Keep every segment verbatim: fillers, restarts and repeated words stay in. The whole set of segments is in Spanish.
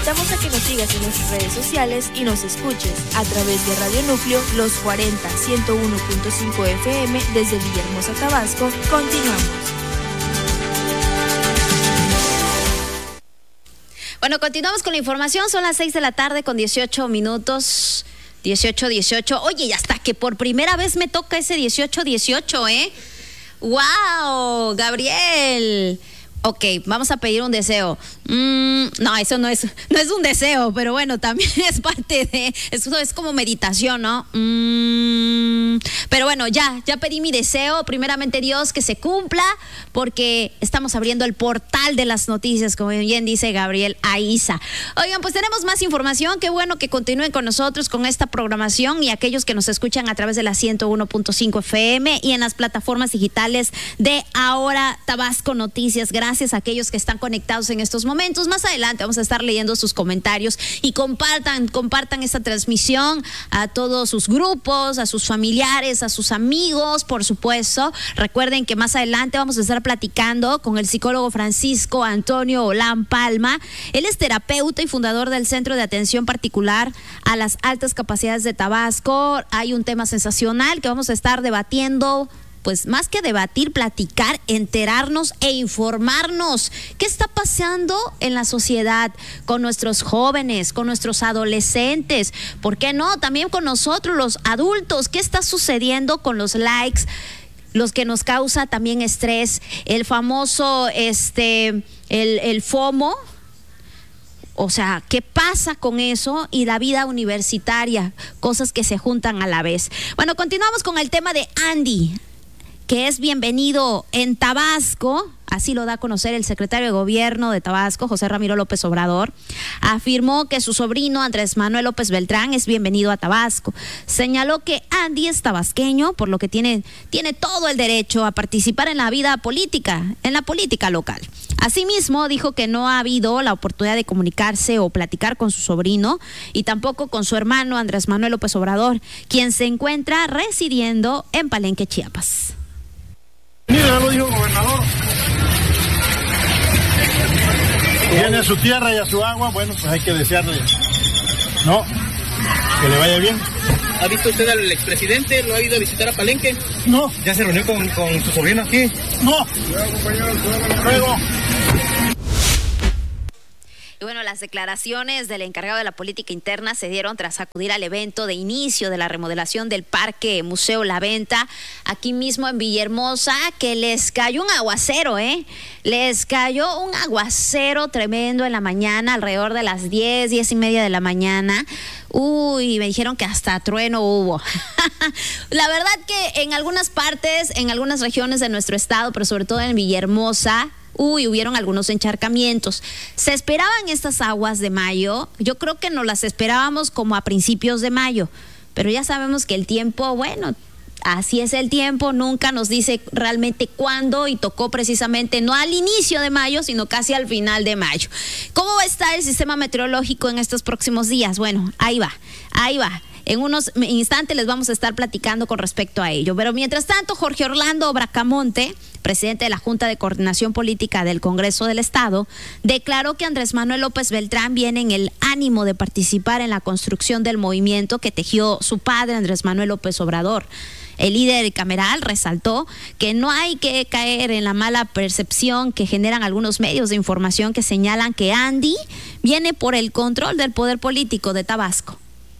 invitamos a que nos sigas en nuestras redes sociales y nos escuches a través de Radio Núcleo Los cuarenta, ciento uno punto cinco F M desde Villahermosa, Tabasco. Continuamos. Bueno, continuamos con la información. Son las seis de la tarde con dieciocho minutos. dieciocho dieciocho. Oye, ya está, que por primera vez me toca ese dieciocho dieciocho, ¿eh? ¡Wow! Gabriel. Ok, vamos a pedir un deseo. Mm, no, eso no es, no es un deseo, pero bueno, también es parte de, eso es como meditación, ¿no? Mm, pero bueno, ya, ya pedí mi deseo. Primeramente Dios, que se cumpla, porque estamos abriendo el portal de las noticias, como bien dice Gabriel Aiza. Oigan, pues tenemos más información. Qué bueno que continúen con nosotros con esta programación, y aquellos que nos escuchan a través de la ciento uno punto cinco F M y en las plataformas digitales de Ahora Tabasco Noticias. Gracias. Gracias a aquellos que están conectados en estos momentos. Más adelante vamos a estar leyendo sus comentarios, y compartan, compartan esta transmisión a todos sus grupos, a sus familiares, a sus amigos, por supuesto. Recuerden que más adelante vamos a estar platicando con el psicólogo Francisco Antonio Olán Palma. Él es terapeuta y fundador del Centro de Atención Particular a las Altas Capacidades de Tabasco. Hay un tema sensacional que vamos a estar debatiendo. Pues más que debatir, platicar, enterarnos e informarnos. ¿Qué está pasando en la sociedad con nuestros jóvenes, con nuestros adolescentes? ¿Por qué no? También con nosotros, los adultos. ¿Qué está sucediendo con los likes? Los que nos causa también estrés. El famoso, este, el, el FOMO. O sea, ¿qué pasa con eso? Y la vida universitaria, cosas que se juntan a la vez. Bueno, continuamos con el tema de Andy, que es bienvenido en Tabasco. Así lo da a conocer el secretario de Gobierno de Tabasco, José Ramiro López Obrador. Afirmó que su sobrino Andrés Manuel López Beltrán es bienvenido a Tabasco. Señaló que Andy es tabasqueño, por lo que tiene, tiene todo el derecho a participar en la vida política, en la política local. Asimismo, dijo que no ha habido la oportunidad de comunicarse o platicar con su sobrino, y tampoco con su hermano Andrés Manuel López Obrador, quien se encuentra residiendo en Palenque, Chiapas. Mira, ya lo dijo el gobernador. Viene a su tierra y a su agua, bueno, pues hay que desearle, ¿no? Que le vaya bien. ¿Ha visto usted al expresidente? ¿Lo ha ido a visitar a Palenque? No. ¿Ya se reunió con, con su sobrino aquí? No. Luego. Y bueno, las declaraciones del encargado de la política interna se dieron tras acudir al evento de inicio de la remodelación del Parque Museo La Venta, aquí mismo en Villahermosa, que les cayó un aguacero, ¿eh? Les cayó un aguacero tremendo en la mañana, alrededor de las diez, diez y media de la mañana. Uy, me dijeron que hasta trueno hubo. La verdad que en algunas partes, en algunas regiones de nuestro estado, pero sobre todo en Villahermosa, uy, hubieron algunos encharcamientos. Se esperaban estas aguas de mayo. Yo creo que nos las esperábamos como a principios de mayo, pero ya sabemos que el tiempo, bueno, así es el tiempo, nunca nos dice realmente cuándo, y tocó precisamente no al inicio de mayo, sino casi al final de mayo. ¿Cómo va a estar el sistema meteorológico en estos próximos días? Bueno, ahí va, ahí va. En unos instantes les vamos a estar platicando con respecto a ello. Pero mientras tanto, Jorge Orlando Bracamonte, presidente de la Junta de Coordinación Política del Congreso del Estado, declaró que Andrés Manuel López Beltrán viene en el ánimo de participar en la construcción del movimiento que tejió su padre, Andrés Manuel López Obrador. El líder cameral resaltó que no hay que caer en la mala percepción que generan algunos medios de información que señalan que Andy viene por el control del poder político de Tabasco.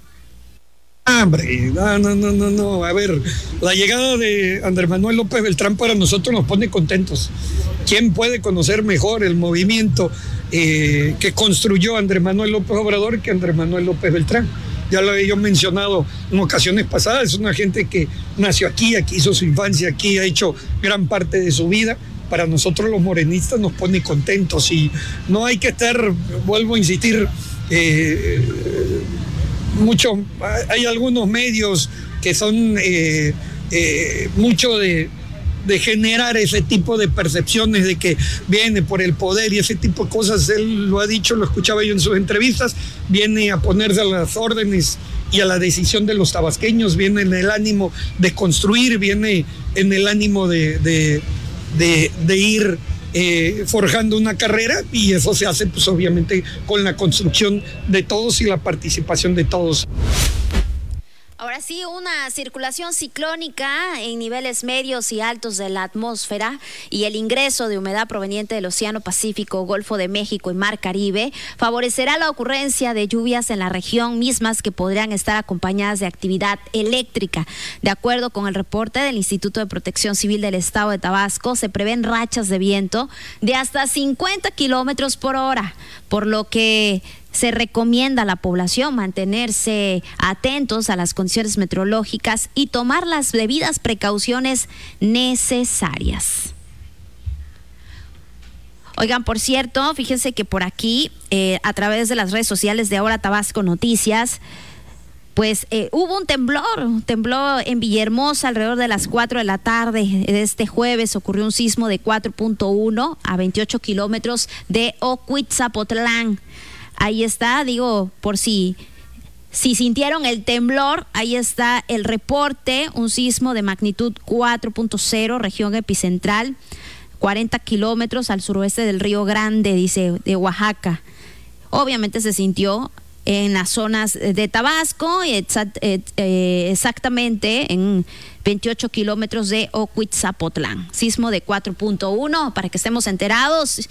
Hombre, no, no, no, no, no. A ver, la llegada de Andrés Manuel López Beltrán para nosotros nos pone contentos. ¿Quién puede conocer mejor el movimiento eh, que construyó Andrés Manuel López Obrador que Andrés Manuel López Beltrán? Ya lo he yo mencionado en ocasiones pasadas, es una gente que nació aquí, aquí hizo su infancia, aquí ha hecho gran parte de su vida. Para nosotros los morenistas nos pone contentos, y no hay que estar, vuelvo a insistir, eh, mucho, hay algunos medios que son eh, eh, mucho de, de generar ese tipo de percepciones de que viene por el poder y ese tipo de cosas. Él lo ha dicho, lo escuchaba yo en sus entrevistas, viene a ponerse a las órdenes y a la decisión de los tabasqueños, viene en el ánimo de construir, viene en el ánimo de, de, de, de ir eh, forjando una carrera, y eso se hace pues obviamente con la construcción de todos y la participación de todos. Ahora sí, una circulación ciclónica en niveles medios y altos de la atmósfera y el ingreso de humedad proveniente del Océano Pacífico, Golfo de México y Mar Caribe favorecerá la ocurrencia de lluvias en la región, mismas que podrían estar acompañadas de actividad eléctrica. De acuerdo con el reporte del Instituto de Protección Civil del Estado de Tabasco, se prevén rachas de viento de hasta cincuenta kilómetros por hora, por lo que se recomienda a la población mantenerse atentos a las condiciones meteorológicas y tomar las debidas precauciones necesarias. Oigan, por cierto, fíjense que por aquí, eh, a través de las redes sociales de Ahora Tabasco Noticias, pues eh, hubo un temblor, tembló en Villahermosa alrededor de las cuatro de la tarde de este jueves. Ocurrió un sismo de cuatro punto uno a veintiocho kilómetros de Ocuitzapotlán. Ahí está, digo, por si, si sintieron el temblor, ahí está el reporte, un sismo de magnitud cuatro punto cero, región epicentral, cuarenta kilómetros al suroeste del Río Grande, dice, de Oaxaca. Obviamente se sintió en las zonas de Tabasco, exact, eh, exactamente en veintiocho kilómetros de Ocuitzapotlán. Sismo de cuatro punto uno, para que estemos enterados.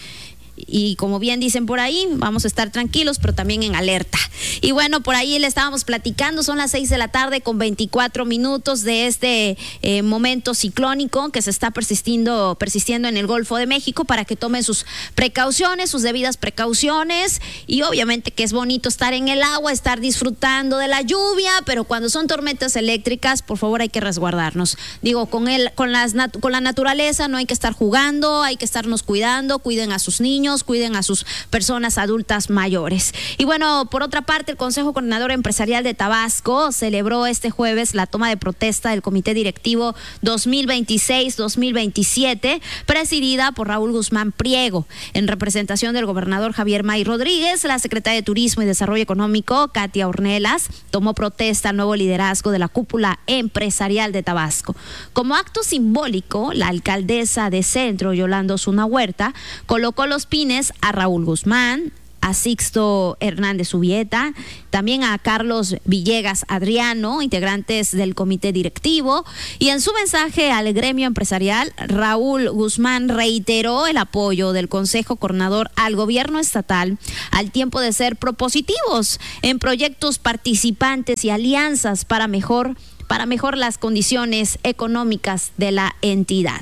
Y como bien dicen por ahí, vamos a estar tranquilos, pero también en alerta. Y bueno, por ahí le estábamos platicando, son las seis de la tarde con veinticuatro minutos de este eh, momento ciclónico que se está persistiendo, persistiendo en el Golfo de México, para que tomen sus precauciones, sus debidas precauciones. Y obviamente que es bonito estar en el agua, estar disfrutando de la lluvia, pero cuando son tormentas eléctricas, por favor hay que resguardarnos. Digo, con, el, con, las nat- con la naturaleza no hay que estar jugando, hay que estarnos cuidando, cuiden a sus niños, cuiden a sus personas adultas mayores. Y bueno, por otra parte, el Consejo Coordinador Empresarial de Tabasco celebró este jueves la toma de protesta del Comité Directivo dos mil veintiséis dos mil veintisiete, presidida por Raúl Guzmán Priego. En representación del gobernador Javier May Rodríguez, la secretaria de Turismo y Desarrollo Económico, Katia Ornelas, tomó protesta al nuevo liderazgo de la cúpula empresarial de Tabasco. Como acto simbólico, la alcaldesa de Centro, Yolanda Osuna Huerta, colocó los a Raúl Guzmán, a Sixto Hernández Ubieta, también a Carlos Villegas Adriano, integrantes del comité directivo. Y en su mensaje al gremio empresarial, Raúl Guzmán reiteró el apoyo del Consejo Coordinador al gobierno estatal, al tiempo de ser propositivos en proyectos participantes y alianzas para mejor, para mejor las condiciones económicas de la entidad.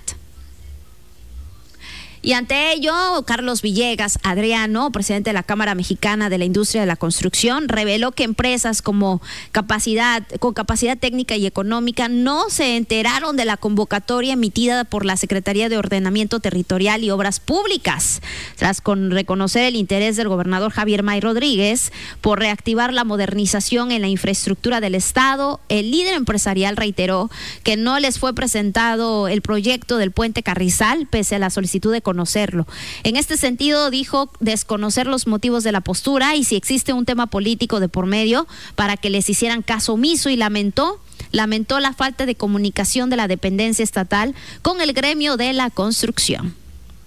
Y ante ello, Carlos Villegas Adriano, presidente de la Cámara Mexicana de la Industria de la Construcción, reveló que empresas como capacidad, con capacidad técnica y económica no se enteraron de la convocatoria emitida por la Secretaría de Ordenamiento Territorial y Obras Públicas. Tras con reconocer el interés del gobernador Javier May Rodríguez por reactivar la modernización en la infraestructura del Estado, el líder empresarial reiteró que no les fue presentado el proyecto del puente Carrizal, pese a la solicitud de conocerlo. En este sentido, dijo desconocer los motivos de la postura y si existe un tema político de por medio para que les hicieran caso omiso, y lamentó lamentó la falta de comunicación de la dependencia estatal con el gremio de la construcción.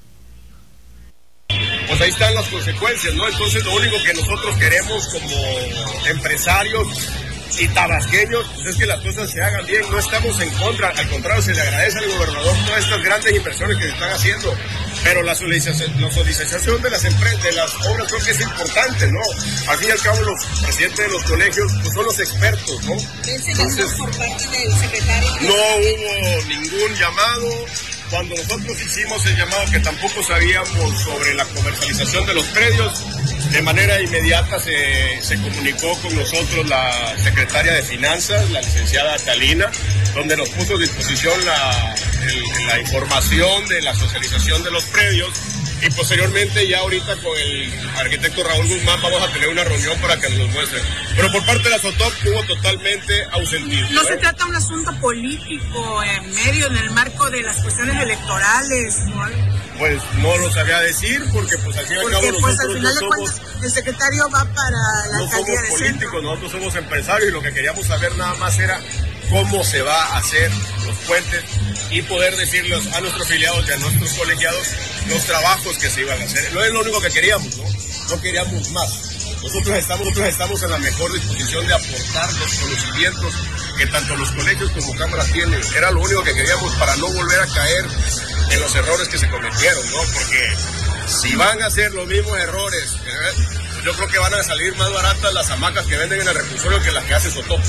Pues ahí están las consecuencias, ¿no? Entonces lo único que nosotros queremos como empresarios y tabasqueños pues es que las cosas se hagan bien. No estamos en contra, al contrario, se le agradece al gobernador todas estas grandes inversiones que se están haciendo, pero la solicitación, la solicitación de las empresas, de las obras, creo que es importante, ¿no? Al fin y al cabo, los presidentes de los colegios pues son los expertos, ¿no? Entonces, por parte del secretario, no hubo ningún llamado. Cuando nosotros hicimos el llamado, que tampoco sabíamos sobre la comercialización de los predios, de manera inmediata se, se comunicó con nosotros la secretaria de Finanzas, la licenciada Talina, donde nos puso a disposición la, el, la información de la socialización de los predios, y posteriormente ya ahorita con el arquitecto Raúl Guzmán vamos a tener una reunión para que nos los muestre. Pero por parte de la SOTOP hubo totalmente ausentismo. ¿No ¿eh? se trata de un asunto político en medio, en el marco de las cuestiones electorales, ¿no? Pues no lo sabía decir, porque pues al fin y al cabo nosotros pues, al final no de somos... Cuentas, el secretario va para la no alcaldía somos de políticos, Centro. Nosotros somos empresarios y lo que queríamos saber nada más era cómo se va a hacer los puentes y poder decirles a nuestros afiliados y a nuestros colegiados los trabajos que se iban a hacer. No es lo único que queríamos, ¿no? No queríamos más. Nosotros estamos, nosotros estamos en la mejor disposición de aportar los conocimientos que tanto los colegios como cámaras tienen. Era lo único que queríamos para no volver a caer en los errores que se cometieron, ¿no? Porque si van a hacer los mismos errores, ¿eh? yo creo que van a salir más baratas las hamacas que venden en el reclusorio que las que hace Sotop.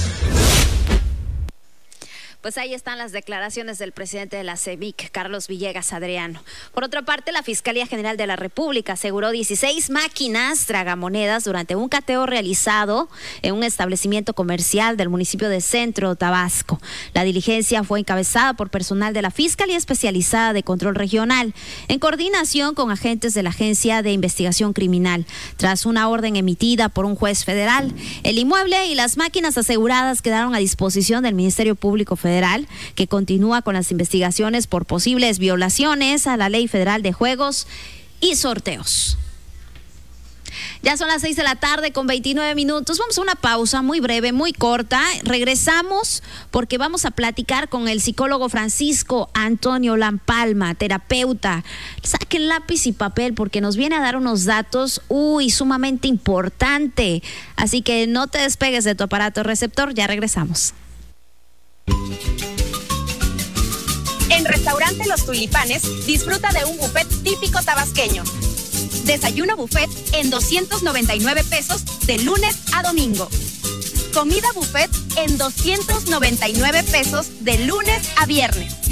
Pues ahí están las declaraciones del presidente de la C E M I C, Carlos Villegas Adriano. Por otra parte, la Fiscalía General de la República aseguró dieciséis máquinas tragamonedas durante un cateo realizado en un establecimiento comercial del municipio de Centro Tabasco. La diligencia fue encabezada por personal de la Fiscalía Especializada de Control Regional, en coordinación con agentes de la Agencia de Investigación Criminal. Tras una orden emitida por un juez federal, el inmueble y las máquinas aseguradas quedaron a disposición del Ministerio Público Federal, que continúa con las investigaciones por posibles violaciones a la Ley Federal de Juegos y Sorteos. Ya son las seis de la tarde con veintinueve minutos. Vamos a una pausa muy breve, muy corta. Regresamos porque vamos a platicar con el psicólogo Francisco Antonio Lampalma, terapeuta. Saquen lápiz y papel porque nos viene a dar unos datos, uy, sumamente importante. Así que no te despegues de tu aparato receptor, ya regresamos. En Restaurante Los Tulipanes, disfruta de un buffet típico tabasqueño. Desayuno buffet en doscientos noventa y nueve pesos de lunes a domingo. Comida buffet en doscientos noventa y nueve pesos de lunes a viernes.